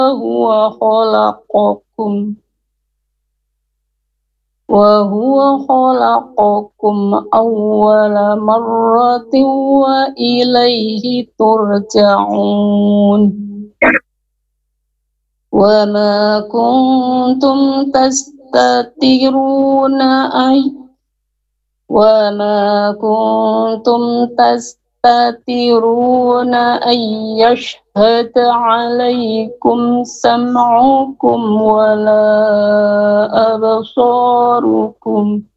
وهو خلقكم أول مرة وإليه ترجعون وما كنتم تستترون أن يشهد عليكم سمعكم ولا أبصاركم